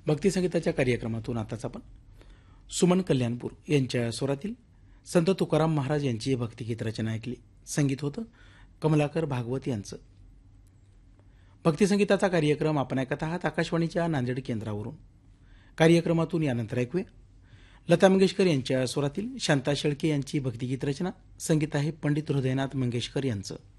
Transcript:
भक्तिसंगीताच्या कार्यक्रमातून आताच आपण सुमन कल्याणपूर यांच्या स्वरातील संत तुकाराम महाराज यांची भक्तिगीत रचना ऐकली. संगीत होतं कमलाकर भागवत यांचं. भक्तिसंगीताचा कार्यक्रम आपण ऐकत आहात आकाशवाणीच्या नांदेड केंद्रावरून. कार्यक्रमातून यानंतर ऐकूया लता मंगेशकर यांच्या स्वरातील शांता शेळके यांची भक्तिगीत रचना. संगीत आहे पंडित हृदयनाथ मंगेशकर यांचं.